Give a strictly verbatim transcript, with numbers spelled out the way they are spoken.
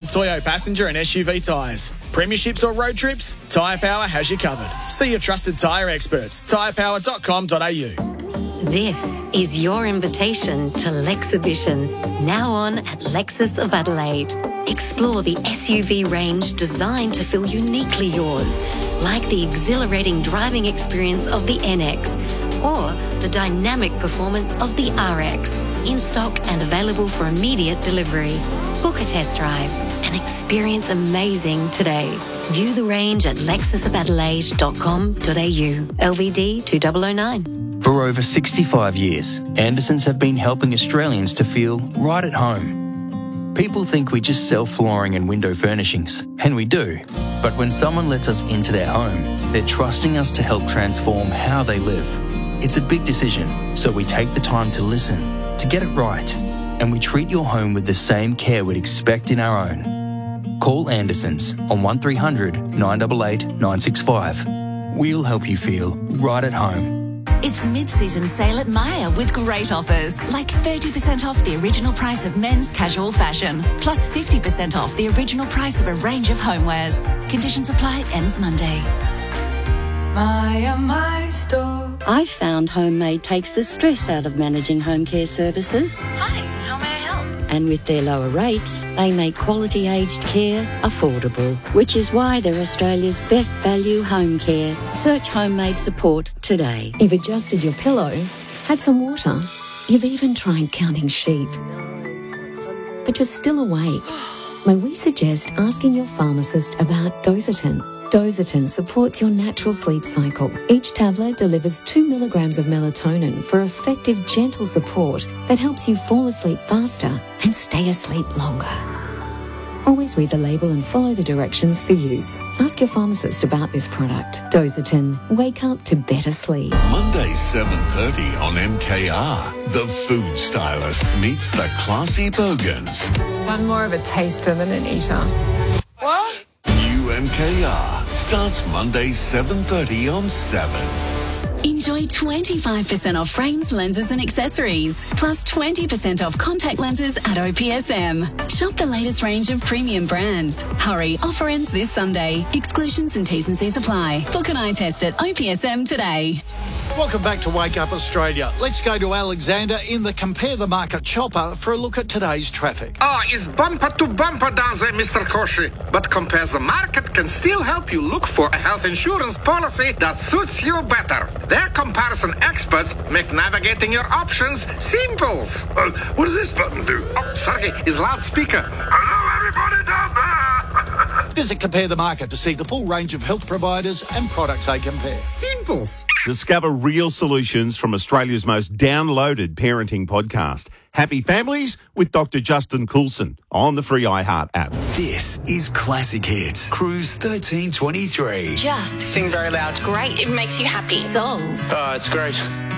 Toyo passenger and S U V tyres. Premierships or road trips? Tyre Power has you covered. See your trusted tyre experts. tyre power dot com dot a u. This is your invitation to Lexhibition, now on at Lexus of Adelaide. Explore the S U V range designed to feel uniquely yours, like the exhilarating driving experience of the N X or the dynamic performance of the R X, in stock and available for immediate delivery. Book a test drive and experience amazing today. View the range at lexus of adelaide dot com dot a u. L V D two thousand nine. For over sixty-five years, Andersons have been helping Australians to feel right at home. People think we just sell flooring and window furnishings, and we do. But when someone lets us into their home, they're trusting us to help transform how they live. It's a big decision, so we take the time to listen, to get it right, and we treat your home with the same care we'd expect in our own. Call Andersons on one three hundred nine eight eight nine six five. We'll help you feel right at home. It's mid-season sale at Myer with great offers, like thirty percent off the original price of men's casual fashion, plus fifty percent off the original price of a range of homewares. Conditions apply, ends Monday. Myer, my store. I've found Homemade takes the stress out of managing home care services. Hi, how may I help? And with their lower rates, they make quality aged care affordable, which is why they're Australia's best value home care. Search Homemade support today. You've adjusted your pillow, had some water, you've even tried counting sheep, but you're still awake. May we suggest asking your pharmacist about Dositin? Dositin supports your natural sleep cycle. Each tablet delivers two milligrams of melatonin for effective, gentle support that helps you fall asleep faster and stay asleep longer. Always read the label and follow the directions for use. Ask your pharmacist about this product. Dositin. Wake up to better sleep. Monday, seven thirty on M K R. The Food Stylist meets the classy Bogans. I'm more of a taster than an eater. What? New M K R starts Monday, seven thirty on seven. Enjoy twenty-five percent off frames, lenses and accessories, plus twenty percent off contact lenses at O P S M. Shop the latest range of premium brands. Hurry, offer ends this Sunday. Exclusions and T's and C's apply. Book an eye test at O P S M today. Welcome back to Wake Up Australia. Let's go to Alexander in the Compare the Market chopper for a look at today's traffic. Ah, it's bumper to bumper down there, Mister Koshi. But Compare the Market can still help you look for a health insurance policy that suits you better. Their comparison experts make navigating your options simple. Uh, what does this button do? Oh, sorry, it's loudspeaker. Hello, everybody down there. Visit Compare the Market to see the full range of health providers and products they compare. Simples. Discover real solutions from Australia's most downloaded parenting podcast. Happy Families with Doctor Justin Coulson on the free iHeart app. This is Classic Hits, Cruise thirteen twenty-three. Just sing very loud. Great. It makes you happy. Songs. Oh, it's great.